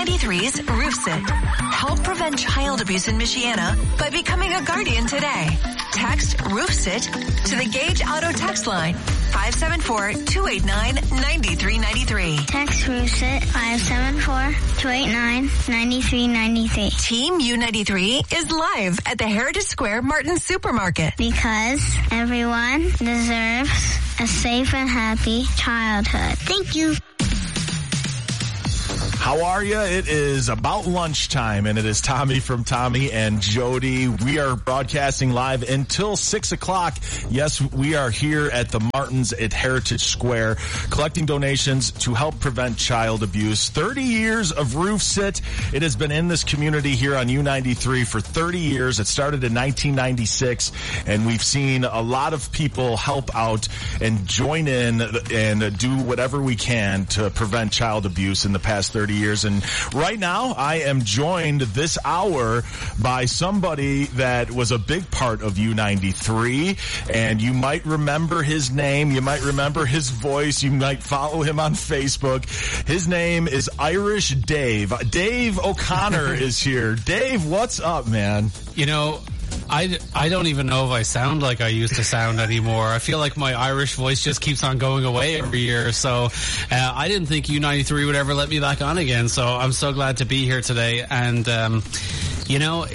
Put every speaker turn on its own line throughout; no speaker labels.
U93's RoofSit. Help prevent child abuse in Michiana by becoming a guardian today. Text RoofSit to the Gage Auto text line 574-289-9393.
Text RoofSit 574-289-9393.
Team U93 is live at the Heritage Square Martin Supermarket.
Because everyone deserves a safe and happy childhood. Thank you.
How are you? It is about lunchtime, and it is Tommy from Tommy and Jody. We are broadcasting live until 6 o'clock. Yes, we are here at the Martins at Heritage Square, collecting donations to help prevent child abuse. 30 years of RoofSit. It has been in this community here on U93 for 30 years. It started in 1996, and we've seen a lot of people help out and join in and do whatever we can to prevent child abuse in the past 30 years. And right now I am joined this hour by somebody that was a big part of U93, and you might remember his name, you might remember his voice, you might follow him on Facebook. His name is Irish Dave. Dave O'Connor is here. Dave, what's up, man?
You know, I don't even know if I sound like I used to sound anymore. I feel like my Irish voice just keeps on going away every year. So I didn't think U93 would ever let me back on again. So I'm so glad to be here today. And, you know,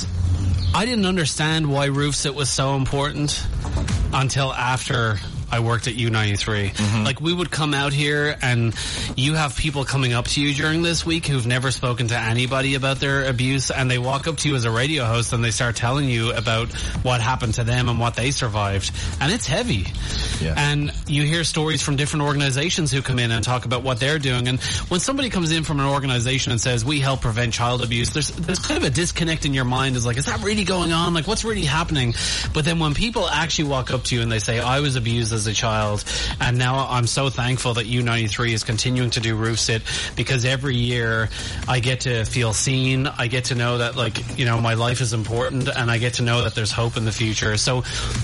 I didn't understand why RoofSit was so important until after I worked at U93. Mm-hmm. Like, we would come out here and you have people coming up to you during this week who've never spoken to anybody about their abuse, and they walk up to you as a radio host and they start telling you about what happened to them and what they survived. And it's heavy. Yeah. And you hear stories from different organizations who come in and talk about what they're doing. And when somebody comes in from an organization and says, we help prevent child abuse, there's kind of a disconnect in your mind. Is like, is that really going on? Like, what's really happening? But then when people actually walk up to you and they say, I was abused as a child, and now I'm so thankful that U93 is continuing to do RoofSit, because every year I get to feel seen. I get to know that, like, you know, my life is important, and I get to know that there's hope in the future. So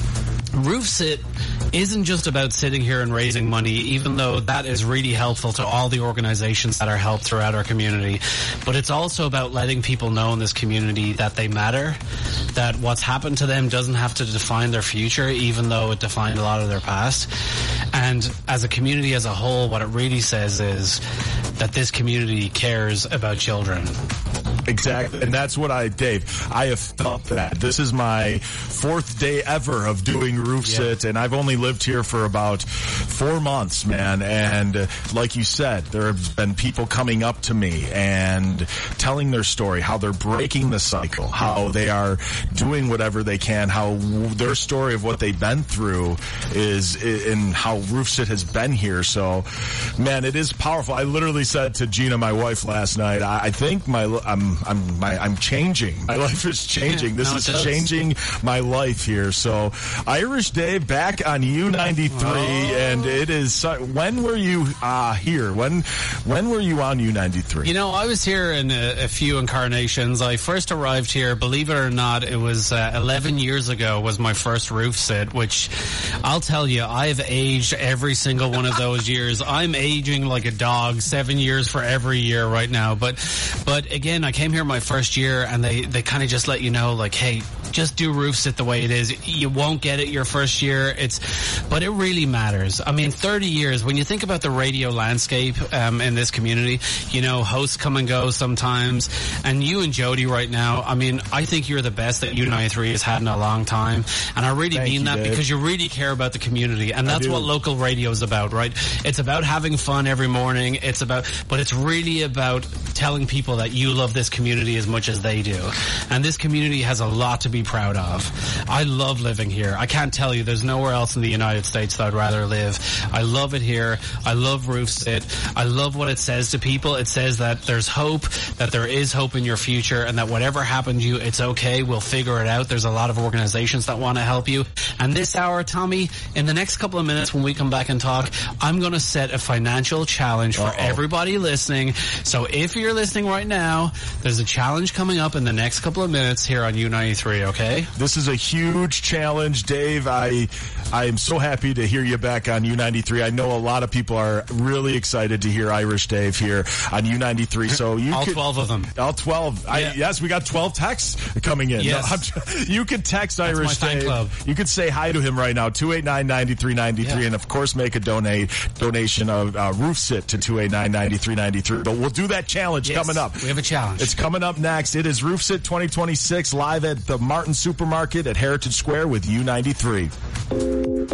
RoofSit isn't just about sitting here and raising money, even though that is really helpful to all the organizations that are helped throughout our community. But it's also about letting people know in this community that they matter, that what's happened to them doesn't have to define their future, even though it defined a lot of their past. And as a community as a whole, what it really says is that this community cares about children.
Exactly. And that's what Dave, I have felt that. This is my fourth day ever of doing RoofSit, and I've only lived here for about 4 months, man. And like you said, there have been people coming up to me and telling their story, how they're breaking the cycle, how they are doing whatever they can, how their story of what they've been through is, and how RoofSit has been here. So, man, it is powerful. I literally said to Gina, my wife, last night, I think I'm changing. My life is changing. This is changing my life here. So, Irish Dave back on U93, and it is. When were you here? When were you on U93?
You know, I was here in a few incarnations. I first arrived here, believe it or not, it was 11 years ago was my first RoofSit, which I'll tell you, I've aged every single one of those years. I'm aging like a dog, 7 years for every year right now. But again, I came here my first year, and they kind of just let you know, like, hey, just do RoofSit the way it is. You won't get it your first year. But it really matters. I mean, 30 years, when you think about the radio landscape in this community, you know, hosts come and go sometimes. And you and Jody right now, I mean, I think you're the best that U93 has had in a long time. And I really mean that, because you really care about the community. And that's what local radio is about, right? It's about having fun every morning. But it's really about telling people that you love this community as much as they do. And this community has a lot to be proud of. I love living here. I can't tell you, there's nowhere else in the United States that I'd rather live. I love it here. I love RoofSit. I love what it says to people. It says that there's hope, that there is hope in your future, and that whatever happened to you, it's okay. We'll figure it out. There's a lot of organizations that want to help you. And this hour, Tommy, in the next couple of minutes when we come back and talk, I'm going to set a financial challenge for everybody listening. So if you're listening right now, there's a challenge coming up in the next couple of minutes here on U93, okay?
This is a huge challenge, Dave. I am so happy to hear you back on U93. I know a lot of people are really excited to hear Irish Dave here on U93. So you
all 12 of them.
All 12.
Yeah.
Yes, we got 12 texts coming in.
Yes.
No, you can text Irish
my fan
Dave.
club.
You can say hi to him right now, 289-9393, and of course make a donation of Roof Sit to 289-9393. But we'll do that challenge coming up.
We have a challenge.
It's coming up next. It is Roof Sit 2026 live at the Martin Supermarket at Heritage Square with U93.